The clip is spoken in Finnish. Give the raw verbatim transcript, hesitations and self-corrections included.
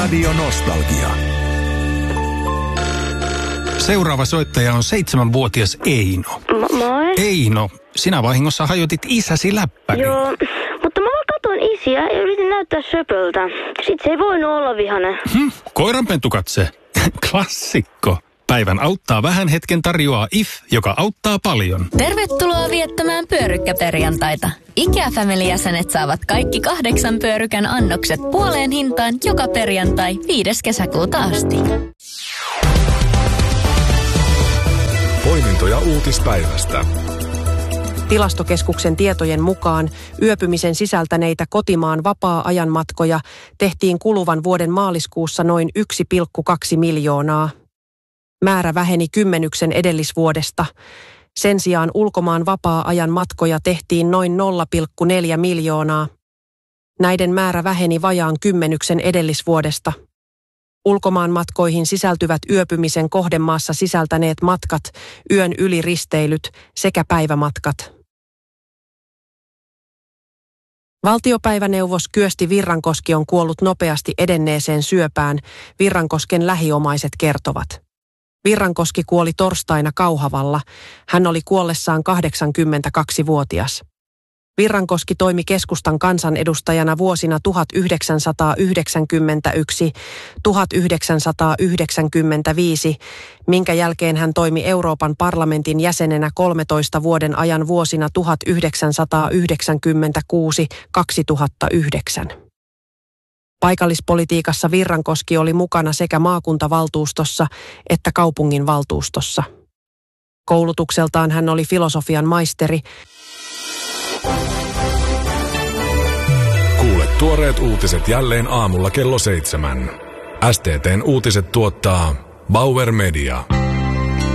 Radio Nostalgia. Seuraava soittaja on seitsemänvuotias Eino. M- moi. Eino, sinä vahingossa hajotit isäsi läppärin. Joo, mutta mä vaan katoin isiä ja yritin näyttää söpöltä. Sit se ei voinut olla vihainen. Hm, koiranpentukatse. Klassikko. Päivän auttaa vähän hetken tarjoaa I F, joka auttaa paljon. Tervetuloa viettämään pyörykkäperjantaita. IKEA Family-jäsenet saavat kaikki kahdeksan pyörykän annokset puoleen hintaan joka perjantai viides kesäkuuta asti. Poimintoja uutispäivästä. Tilastokeskuksen tietojen mukaan yöpymisen sisältäneitä kotimaan vapaa-ajan matkoja tehtiin kuluvan vuoden maaliskuussa noin yksi pilkku kaksi miljoonaa. Määrä väheni kymmenyksen edellisvuodesta. Sen sijaan ulkomaan vapaa-ajan matkoja tehtiin noin nolla pilkku neljä miljoonaa. Näiden määrä väheni vajaan kymmenyksen edellisvuodesta. Ulkomaan matkoihin sisältyvät yöpymisen kohdemaassa sisältäneet matkat, yön yliristeilyt sekä päivämatkat. Valtiopäiväneuvos Kyösti Virrankoski on kuollut nopeasti edenneeseen syöpään, Virrankosken lähiomaiset kertovat. Virrankoski kuoli torstaina Kauhavalla. Hän oli kuollessaan kahdeksankymmentäkaksivuotias. Virrankoski toimi keskustan kansanedustajana vuosina tuhatyhdeksänsataayhdeksänkymmentäyksi - tuhatyhdeksänsataayhdeksänkymmentäviisi, minkä jälkeen hän toimi Euroopan parlamentin jäsenenä kolmetoista vuoden ajan vuosina tuhatyhdeksänsataayhdeksänkymmentäkuusi - kaksituhattayhdeksän. Paikallispolitiikassa Virrankoski oli mukana sekä maakuntavaltuustossa että kaupunginvaltuustossa. Koulutukseltaan hän oli filosofian maisteri. Kuule tuoreet uutiset jälleen aamulla kello seitsemän. S T T:n uutiset tuottaa Bauer Media.